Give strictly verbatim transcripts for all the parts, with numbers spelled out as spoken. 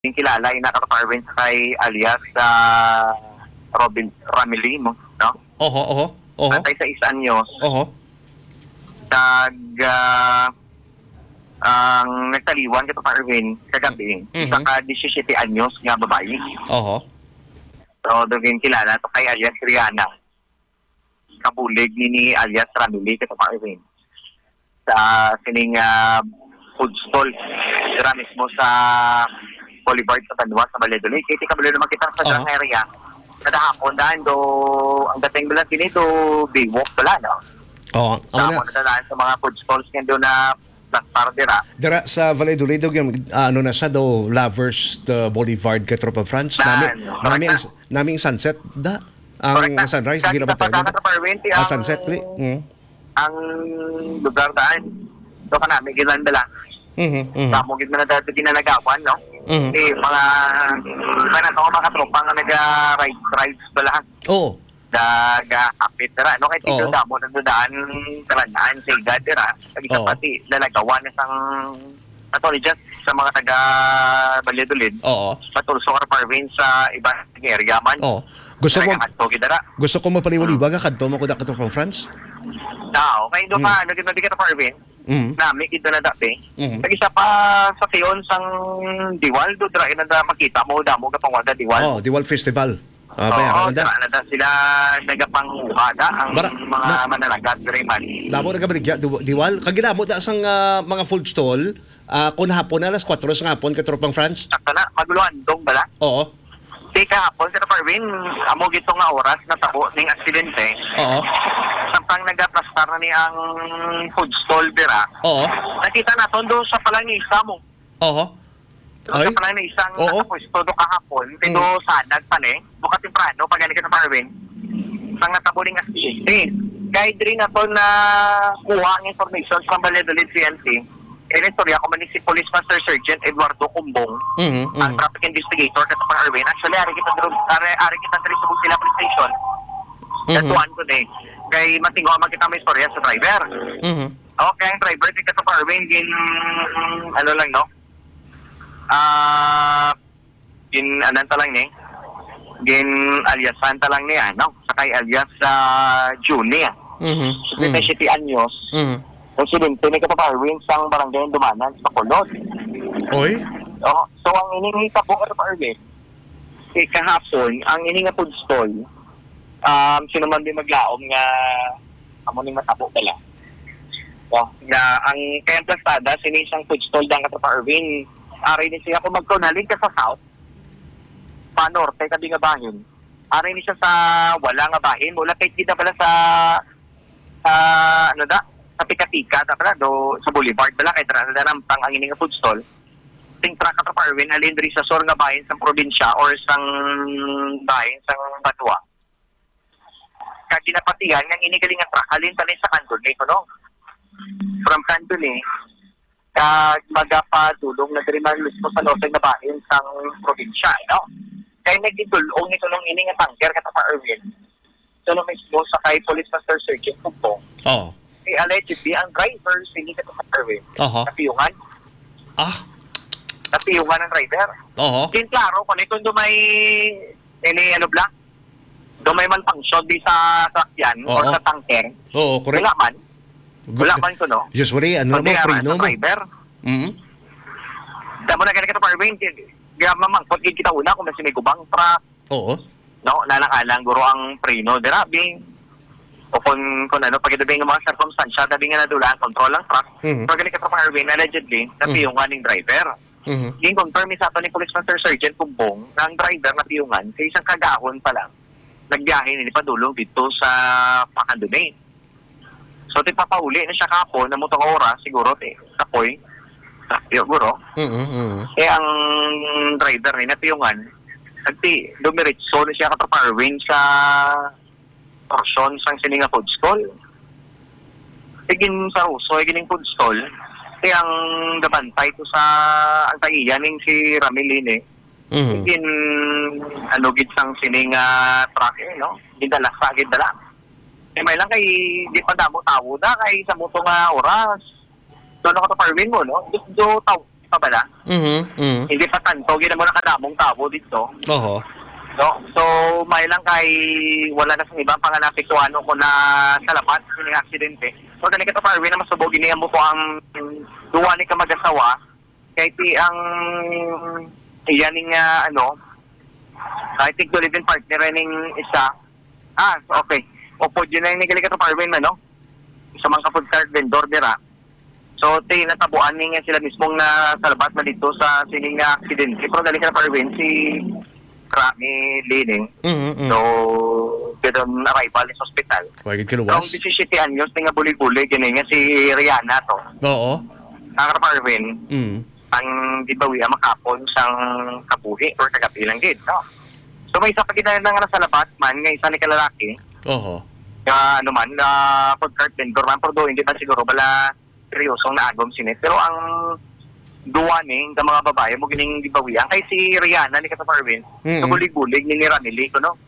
yung kilala yung nakaka-parvent kay alias sa Robin Ramili mo, no? Oho, oho, oho. Natay sa isanyos. Oho. Tag uh, ang nagtaliwan kito Parvin kagabi. Mm-hmm. Isa ka disisiete anyos nga babae. Oho. So, doon kilala to kay alias Rihanna. Kabulig ni, ni alias Ramili kito Parvin. Sa sining uh, food stall. Dira mismo sa Boulevard sa Tanwa sa Valladolid. Kaya tika balo naman kita sa uh-huh. area. Kada hapon daan do, ang dating bala kini do, Baywalk bala, no? Oo. Sa hapon na daan sa mga food stalls nga do na plus para dira. Dira sa Valladolid, yung uh, ano na siya do, Lovers, the Boulevard, Katropa France. Nami, nami, ang, nami ang sunset, da? Ang sunrise, hindi na ba tayo? Ang sunset, li? Mm. Ang lugar daan, do ka namin ginandala. Mm-hmm, mm-hmm. Sa mugid na dati ginanagawan, no? Mm-hmm. Eh, mga, iba na ito, mga tropa nga nag-ride rides bala. Oo. Oh. Nag-apit, tira. No, kahit ito oh. damo, nagdadaan, talandaan, sa igad, tira. Nag-isa oh. pati, lalagawan na sang, ato, just sa mga taga Valladolid. Oo. Patulso ka Parvin sa ibang area man. Oo. Gusto ko, Kidara. gusto ko mapaliwaliwag ka, kadto mo ko dapat from France? Na, okay, doon pa, naging nabigyan na Parvin. Mm. Nami ito na dati. Mm-hmm. Nag-isa pa sa Sion sang Diwal do dra ina da makita mo damo ka pang wada Diwal. Oh, Diwal Festival. Ah, oh, bayan na da. da sila nagapanghuada ang Bara, mga na, manalagat diri man. Damo nagabaligya Diwal. Kaginamo da sang uh, mga food stall uh, kun hapon alas kwatro sa hapon ka tropang France. Sakto na maguluhan dong bala. Oo. Di ka hapon sa Parvin amo gito nga oras natabo ning aksidente. Oo. Sampang nagaplastar na ni ang food stall dira. Oo. Nakita na tondo sa palang ni isa mo. Oo. Ay? Sa palang ni isang nakapwesto do kahapon, pero mm. sadag pa ni, buka temprano, pag gani ka sa Parvin, sang natabuling aksidente. Kahit rin na to na kuha ang information from Valladolid C N C, eh, istorya ko man si Police Master Sergeant Eduardo Cumbong, mm-hmm, mm-hmm. ang traffic investigator sa Parvin. Actually, ari kita dito, ari, ari kita dito sa Busila Police Station. Mm-hmm. Katuan ko din. Kay matingo ang makita mo istorya sa driver. Mm-hmm. Okay, ang driver, di ka sa Parvin, gin, ano lang, no? Ah, uh, gin, anan ta lang ni? Gin, alias Santa lang niya, no? Sakay alias sa uh, Junior. Mm-hmm. Sa City Anyos. Mm-hmm. Presidente ni ka sa Parvin, sang barangay Dumanan, sa Colon. Oy? Oh, so, ang iningi ka po ka sa Parvin, eh, kahapon, ang ininga food stall, um, sino man din maglaom nga amo ning matabo pala. So, nga ang kayang plastada sinisang food stall dang sa Parvin. Ari ni siya kung magkunaling ka sa south. Pa norte ka nga bahin. Ari ni siya sa wala nga bahin, mula kay kita pala sa sa ano da, sa Pika-Pika ta pala do sa Boulevard pala kay tra na nampang ang ining food stall. Ting tra ka sa Parvin alin diri sa sur nga bahin sa probinsya or sang bahin sang Banwa. Kag ginapatihan nga inigaling nga tra alin tanay sa kanto ni no. From kanto ni kag magapadulong na diri man mismo sa norte nga bahin sang probinsya, no? Kay nagdulong ito nung ini nga tanker kata pa Erwin. So no mismo sa kay Police Master Sergeant Cumbong. Oo. Eh, allegedly ang driver sini kata pa Erwin. Oo. Napiyungan. Ah. Napiyungan ang driver. Oo. Din klaro kung ito do may ini ano bla? Do may man function di sa sakyan or sa tanker. Oo, correct. Wala man. Wala man ko, no? Usually, ano mo, preno mo? Mm-hmm. Damo na ganito, Parvin. Kaya mamangkot, kita una kung nasi may gubang truck. Oo. No, nalang-alang, guro ang preno. Dirabi. O kung, kung ano, pag ito ng mga circumstansya, dabi nga nadula ang control ng truck. Mm-hmm. So, ganito, Parvin, allegedly, napiyungan mm-hmm. ng driver. Mm-hmm. Yung confirm sa ito ni Police Master Sergeant Cumbong na ang driver napiyungan sa isang kagahon pa lang. Nagbiyahe nila padulong dito sa Pakandunay. So, tipapauli na siya kapon na mutong oras, siguro, eh, kapoy, siguro. Mm-hmm. Eh, ang driver ni napiyungan, nagti, dumiritso na siya kataparwing sa porsyon sang sininga food stall. Igin sa Ruso, igin yung food stall, eh, ang gabantay ko sa, ang taiyan ng si Ramilin, eh. Mm-hmm. Igin, ano, gid sang sininga truck, eh, no? Gidala sa, gidala. Eh, may lang kay, di pa damo tao na, kay sa muto nga oras. So, ano ka to Parvin mo, no? Do, do tao, pa bala. Mhm. Mhm. Hindi pa tanto, gina mo na kadamong tao dito. Oho. So, so may lang kay wala na sa ibang panganapituano ko na sa lapat ng aksidente. So, dali ka to Parwin na masubog niya mo po ang duwa ni ka mag-asawa. Kahit i- ang iyan nga ano, kahit tigdo living partner ning isa. Ah, okay. Opo, yun na yung nigali ka to Parwin, ano? Isa mang ka-food cart vendor dira. So, ti natabuan niya sila mismong na sa labat na dito sa sining nga aksidente. Pero dali ka na Parwin, si Rami Lining. Mhm. So, pero arrival sa hospital. Wag So, ang kiluwas. disisiti anyos nga buli-buli gini nga si Rihanna to. Oo. Ang Parvin, Mm. ang gibawi ang makapon sang kabuhi or kagapilang gid, no? So may isa pa gid na nga sa labat man nga isa ni kalalaki. Oho. Nga ano man na food cart vendor man pero do hindi pa siguro bala seryosong naagom sinit. Pero ang duwa ni ng mga babae mo gining gibawi ang kay si Rihanna ni Kata Parvin. Mm-mm. So bulig-bulig ni Ramili ko, no?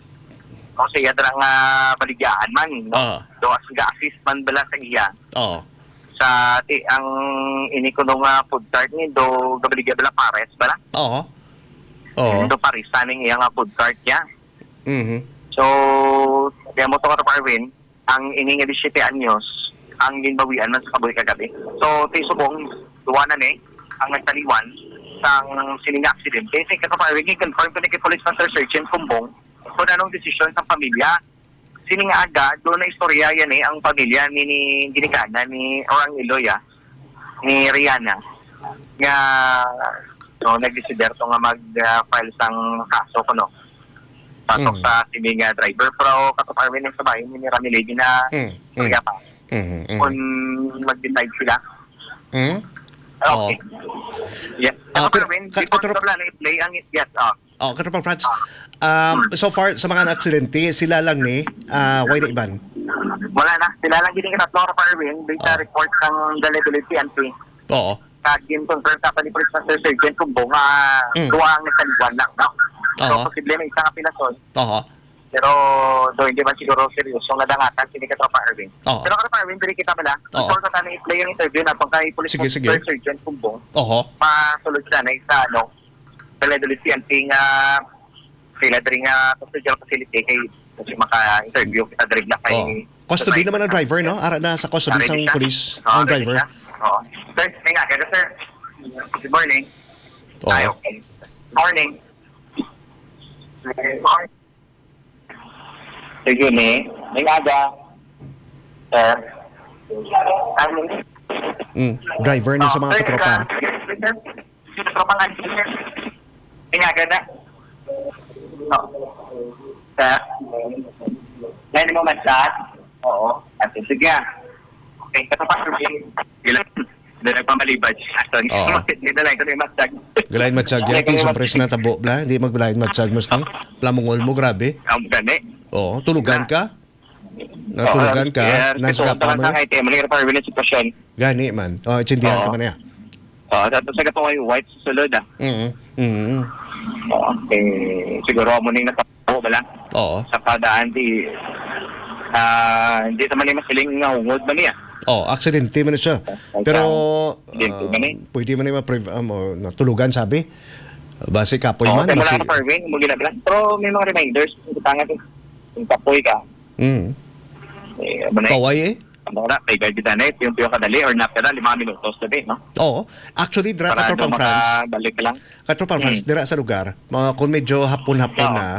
O siya dara nga baligyan man, no? Ah. So as ga-assist man bala sa iya. Oo. Sa ti ang ini ko nung uh, food cart ni do gabaligya bala pares bala. Oo. Oo. Do pares taning iya nga food cart niya. Mhm. So kaya mo to Kata Parvin, ang ini nga disite anyos ang ginbawian man sa kabuhi kagabi. So ti subong duwa na ni ang nagtaliwan sang sining aksidente. Kasi Kata Parvin, confirm ko ni kay Police Master Sergeant Kumbong kung anong desisyon sa pamilya. Sining aga, doon na istorya yan eh, ang pamilya ni, ni Ginikana, ni Orang Iloya, ni Rihanna, nga so, nag-desider to nga mag-file sang kaso ko, no? Patok Mm. sa sining uh, driver, pero kataparwin ng sabay ni Rami Lady na Mm. kaya pa. Mhm. Kung mag-decide sila. Mhm. Okay. Yes. Ah, pero- Kataparwin, ka- before katro- ka na i-play ang yes, ah. Oh, Katropang Franz. Um, so far sa mga na-aksidente, sila lang ni ah why na iban? Wala na. Sila lang gining katatlo ka Parwin based sa Ah. report ng Delibility N P. Oo. Kag yung confirm sa ni Police Master Sergeant Kumbong nga Mm. duwa ang nagtaliwan lang, no? So, Oo. posible may isa nga pinason. Oo. Pero, do hindi man siguro seryoso nga dangatan sini ka Tropa Irving. Oo. Pero ka Irving, dili kita pala. Oo. Before ka tayo i-play yung interview na kung kay Police Sige, Master sige. Sergeant Kumbong, Oo. masulod siya na isa, no? Delibility N P nga sila diri nga custodial facility kay kasi maka-interview kita diri na kay Oo. Custody naman ang driver, no? Ara na sa custody Ready sang siya? police Oo, ang ready driver. siya. Oo. Sir, may nga, kaya sir. Good morning. Oo. Ay, okay. Morning. Morning. Sige, ni. May aga. Sir. Ano? Mm. Driver na sa mga Sir, katropa. sir, sir, katropa nga, sir. May nga, ganda. No. Sir. Ngayon mo magsat? Oo. At sige. Okay, katropa, sir. Ilan? Hindi nagpamalibad. Sorry. Oo. Hindi na lang ito yung magsag. Galain matsyag yan. Kaya surprise na tabo bla. Hindi magbalain matsyag mo ni. Plamungol mo, grabe. Ang gani. Oo. Tulugan ka. Natulugan ka. Nasa ka pa mo. Sa kahit mo nang parwin ng sitwasyon. Gani man. Oh, itsindihan ka Oo. man niya. Oo, dapat sa gato kayo white sa sulod ah. Mhm. Mhm. Oo, eh, siguro mo nang natapo ba lang Oo. sa padaan di ah hindi naman yung masiling nga hungod ba niya. Oh, aksidente man na siya. Pero Aksidente uh, man eh. pwede man na ma um, oh, natulugan sabi. Base kapoy Oo, man. kaya wala base- ka parwin, mo ginagalan. Pero may mga reminders kung tangan kung kapoy ka. Mm. Eh, ano na eh. Kaway eh. Ano na, kay guide na eh, yung piyo kadali or nap ka na, lima minutos na din, no? Oo. Actually, dira Para Katropang ano, France. makabalik ka lang. Katropang France, Hmm. dira sa lugar. Mga kung medyo hapon-hapon Oo. na,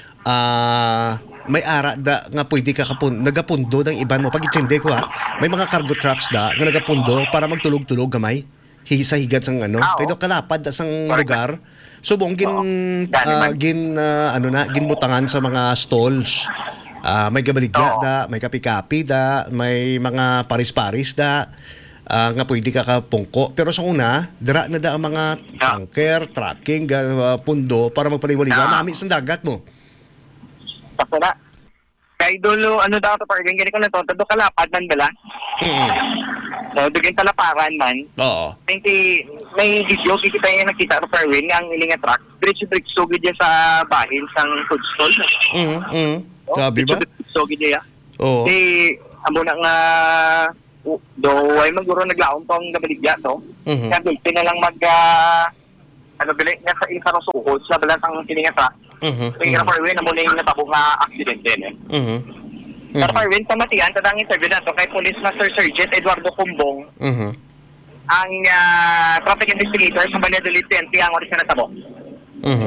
ah may ara da nga pwede ka kapun nagapundo ng iban mo pag itsende ko ha. May mga cargo trucks da nga nagapundo para magtulog-tulog gamay. Hisa-higad sang ano. Ah, oo. Kaya kalapad da sang Correct. lugar. Subong gin Oo. Dali ah, man. gin ah, ano na ginbutangan sa mga stalls. Ah, may gabaligya Oo. da, may kapi-kapi da, may mga paris-paris da. Ah, nga pwede ka kapungko. Pero sa una, dira na da ang mga Ah. tanker, trucking, ga- pundo para magpaliwaliwan. Ah. Nami sa dagat mo. Tapos na. Kay dulo, ano daw ito, parang ganyan ko na to, tado kalapad man bala. Mm. So, dugin talaparan man. Oo. Hindi, may video, kikita yung nakita ko parwin, ang ilinga truck, diretso-diretso gid niya sa bahin sang food stall. Mm, mm. Sabi ba? Diretso gid niya. Oo. Di, amo na nga, do ay maguro naglaom tong gabaligya to. Mhm. Kaya dito na lang mag uh, ano gali nga sa isa ra suhod sa balatang kininga sa. Mhm. Kaya para Erwin na muna yung natabo nga accident din eh. Mhm. Pero para Erwin pamatian tadang interview na to kay Police Master Sergeant Eduardo Cumbong Mhm. ang uh, traffic investigator sa Valladolid P N P ang oras na natabo. Mhm.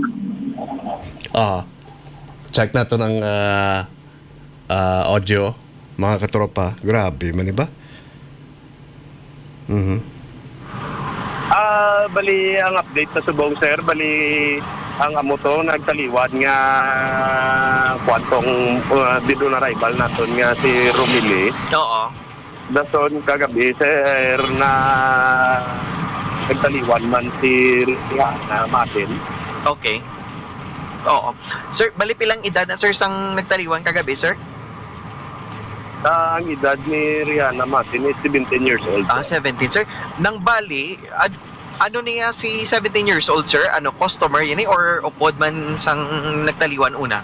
Ah. Check na to ng ah, ah, audio, mga katropa. Grabe man, ba? Mhm. Ah, bali ang update sa Subong sir, bali ang amo to nagtaliwad nga kwantong uh, dito na rival naton nga si Romili. Oo. Dason kagabi sir na nagtaliwad man si Rihanna Martin. Okay. Oo. Sir, bali pilang edad na sir sang nagtaliwan kagabi, sir? Ang edad ni Rihanna Martin is seventeen years old. Ah, seventeen, sir. Nang bali, ad, ano niya si seventeen years old, sir? Ano, customer yun eh? Or upod man sang nagtaliwan una?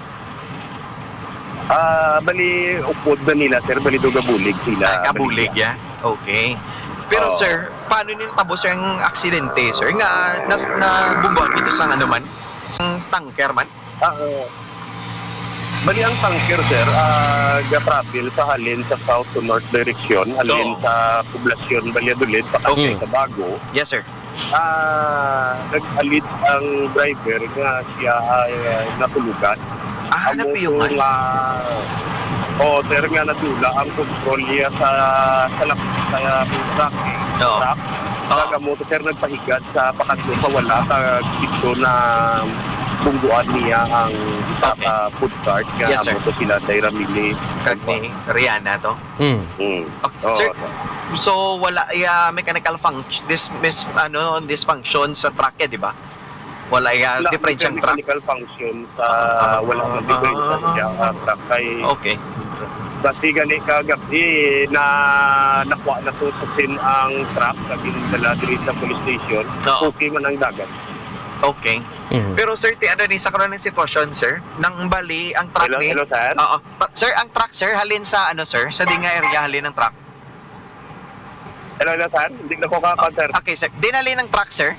Ah, bali upod na nila sir, bali do gabulig sila. Ah, kabulig, Bali- ya? Okay. Pero Oo. sir, paano niyo natabo sir ang aksidente, sir? Nga, na, na bumbuan dito sa ano man? Ang tanker man? Ah, uh, bali ang tanker sir, ah, ga-travel sa halin sa south to north direction, halin Oo. sa poblasyon Valladolid, pakasya Okay. sa Bago. Yes, sir. Ah, nag-alit ang driver nga siya ay uh, natulugan. Ah, ano po yung man? nga, oh, sir nga nadula ang control niya sa sa lap sa truck. Oo. Truck. Oo. Kaga mo sir nagpahigat sa pakatlo sa wala kag dito na bungguan niya ang isa Okay. ka food cart nga Yes, sir. amo to sila dai Ramili. Kag ni Rihanna to? Mm. Mm. Okay. Oo, Sir, so wala ay ah, mechanical function this mis, ano dysfunction sa truck eh, di ba? Wala ay ah, Wala different siyang yung truck. mechanical function sa Ah, wala nang difference sa ah. siya ang truck kay Okay. basi gani kagabi na nakuha na to sa sin ang truck kagin dala diri sa police station. Oo. Okay man ang dagat. Okay. Mhm. Pero sir, ti ano ni sa karon ng sitwasyon, sir? Nang bali ang truck Hello, ni hello sir. Oo. Pa- sir, ang truck sir halin sa ano sir? Sa dinga area halin ng truck. Hello, hello sir. Hindi na ko ka-sir. Okay, sir. Dinali ng truck, sir?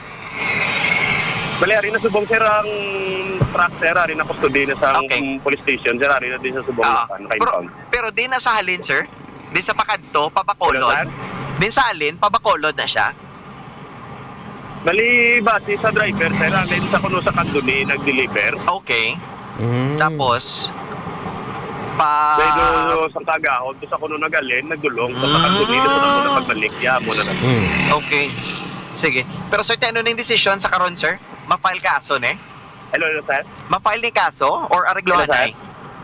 Bali, ari na subong sir ang truck sir, ari na custody na sa Okay. um, police station sir, ari na din sa subong Oo. na Pero, naka-impound. pero di na sa halin, sir? Di sa Pakadto, Hello, Pabacolod? sir. Din sa halin, Pabacolod na siya? Bali, base sa driver sir, alin sa kuno sa kanduni nag-deliver. Okay. Mm. Tapos, pa... Dahil sa kagahon, doon sa kuno nagalin, nagdulong sa kanduni, doon sa kuno pagbalik, ya mo na naman. Mm. Okay. Sige. Pero sir, ano na yung decision sa karon, sir? Ma-file kaso, ne? Hello, hello sir. Ma-file ni kaso or ariglohan Hello, na sir.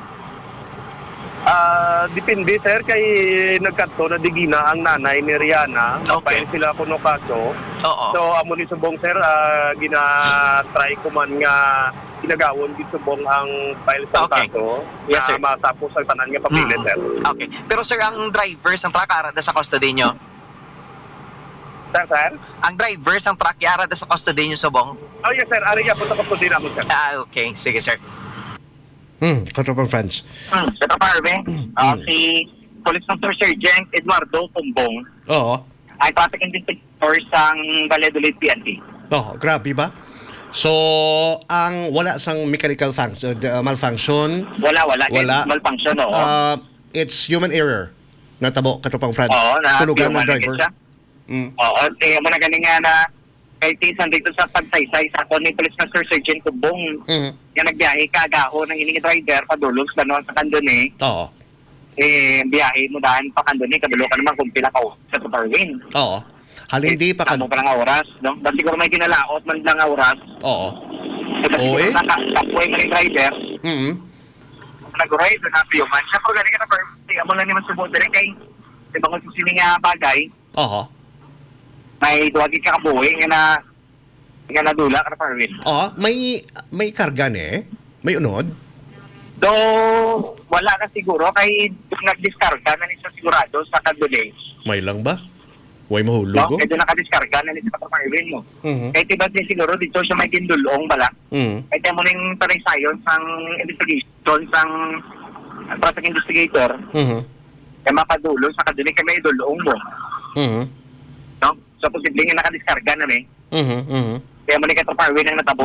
Ah, depende sir kay nagkanto na digina ang nanay ni Rihanna. Okay. File sila kuno kaso. Oo. So amo ni subong sir, ah, gina-try ko man nga ginagawon di subong ang file sa Okay. kaso. Yes, sir. Na matapos ang tanan nga papilit Hmm. sir. Okay. Pero sir, ang driver ng truck arada sa custody nyo? Sir, sir? Ang driver ng truck arada sa custody nyo, Subong? Oh yes sir, ari po sa custody na mo sir. Ah, okay. Sige, sir. Mm. Katropang friends. Hmm. Sa Taparve, uh, Mm. si Police Master Sergeant Eduardo Cumbong Oo. ay traffic investigator sa Valladolid P N P. Oh, grabe ba? So, ang wala sang mechanical function, uh, malfunction, Wala, wala. Wala. It's malfunction, oo. uh, it's human error. Natabo, katropang friends. Oo, na Tulugan ng human driver. siya. Mm. Oo, kaya mo na galing nga na kay Tisan dito sa pagsaysay sa ako ni Police Master Sergeant Cumbong. Mm. Yung nagbiyahe kagaho ng ining driver padulong sa Banuan sa Kandoni. Oo. Eh, biyahe mo daan pa Kandoni, kadulo ka naman kung pila ka sa Tutarwin. Oo. Halin di pa ka... Tamo pa lang oras, no? Basta siguro may kinalaot man lang nga oras. Oo. So, basta Oo, siguro eh. nakatapoy mo ng driver. Mm. Nag-ride, happy man. Siya po gani ka na perfect. Amo lang naman subo dire kay di ba kung sini nga bagay, Oo. may duwagin ka kabuhi nga na nga nadula ka na Parwin. Oo. May, may karga ni. May unod. Do wala ka siguro kay nagdiskarga na ni sa sigurado sa Kandoni. May lang ba? Way No? mahulog. Kaya doon nakadiskarga na ni sa Parwin mo. Mhm. Kaya tiba din siguro dito siya may gindulong bala. Mm. Kaya mo ning panaysayon sang investigation sang traffic investigator. Mhm. kaya mapadulo sa kaduli kami idulong mo. Mhm. No? So, posibleng nga nakadiskarga na eh. Mhm. Mhm. Kaya mo ni ka Tropa Arwin ang natabo